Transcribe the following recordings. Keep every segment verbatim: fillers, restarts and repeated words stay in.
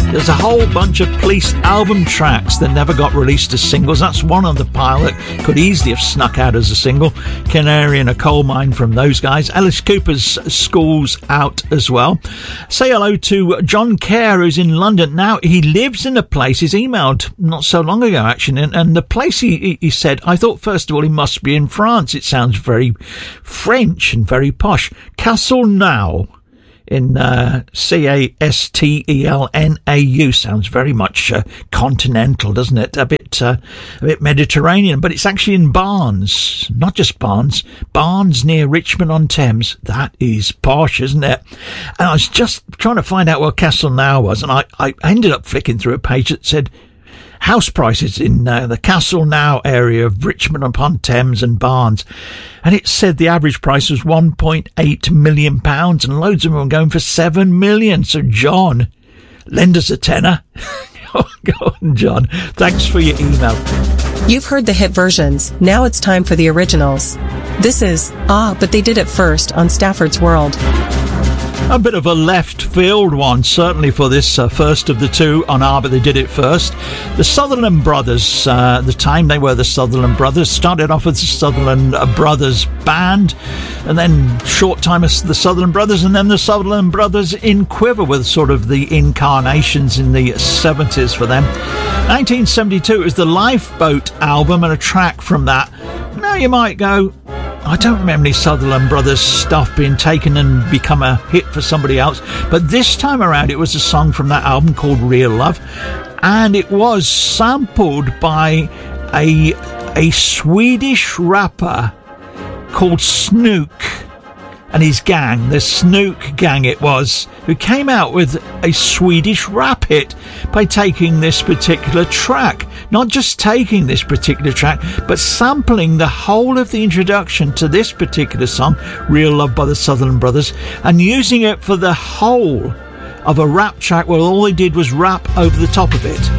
There's a whole bunch of Police album tracks that never got released as singles. That's one on the pile that could easily have snuck out as a single. Canary in a Coal Mine from those guys. Alice Cooper's School's out as well. Say hello to John Kerr, who's in London. Now, he lives in a place, he's emailed not so long ago, actually, and, and the place he, he said, I thought, first of all, he must be in France. It sounds very French and very posh. Castelnau. In uh, C A S T E L N A U. Sounds very much uh, continental, doesn't it? A bit uh, a bit Mediterranean, but it's actually in Barnes, not just Barnes, Barnes near Richmond-on-Thames. That is posh, isn't it? And I was just trying to find out where Castelnau was, and I, I ended up flicking through a page that said house prices in uh, the Castelnau area of Richmond-upon-Thames and Barnes. And it said the average price was one point eight million pounds, and loads of them were going for seven million. So, John, lend us a tenner. Oh, go on, John. Thanks for your email. You've heard the hit versions. Now it's time for the originals. This is Ah, But They Did It First on Stafford's World. A bit of a left field one, certainly, for this uh, first of the two on Ah, But They Did It First. The Sutherland Brothers, uh, the time they were the Sutherland Brothers, started off as the Sutherland Brothers Band, and then short time as the Sutherland Brothers, and then the Sutherland Brothers in Quiver, with sort of the incarnations in the seventies for them. nineteen seventy-two, it was the Lifeboat album, and a track from that. Now you might go, I don't remember any Sutherland Brothers stuff being taken and become a hit for somebody else, but this time around it was a song from that album called Real Love, and it was sampled by a a Swedish rapper called Snook and his gang, the Snook gang it was, who came out with a Swedish rap hit by taking this particular track. Not just taking this particular track, but sampling the whole of the introduction to this particular song, Real Love by the Sutherland Brothers, and using it for the whole of a rap track where all they did was rap over the top of it.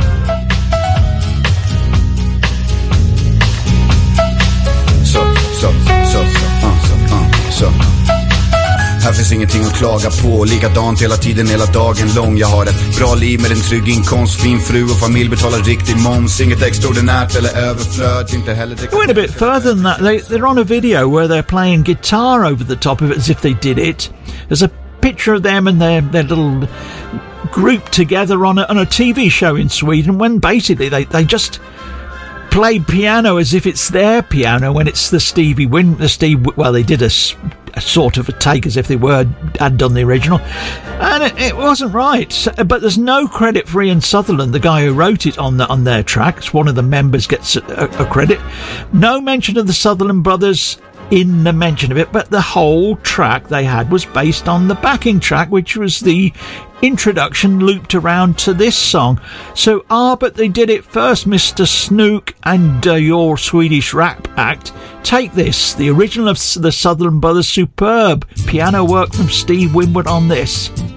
So, so, so, so, uh, so, uh, so. Här finns ingenting att klaga på, likadant hela tiden, hela dagen lång. Jag har ett bra liv med en trygg inkomst, fin fru och familj, betalar riktig moms. Inget extraordinärt eller överflöd, inte heller... They went a bit further than that. They, they're on a video where they're playing guitar over the top of it as if they did it. There's a picture of them and their, their little group together on a, on a T V show in Sweden, when basically they, they just... played piano as if it's their piano when it's the Stevie Win, the Steve. Well, they did a, a sort of a take as if they were had done the original, and it, it wasn't right. But there's no credit for Ian Sutherland, the guy who wrote it on the, on their tracks. One of the members gets a, a credit. No mention of the Sutherland Brothers in the mention of it, but the whole track they had was based on the backing track, which was the introduction looped around to this song. So, ah, but they did it first, Mister Snook and uh, your Swedish rap act. Take this, the original of the Sutherland Brothers, superb piano work from Steve Winwood on this.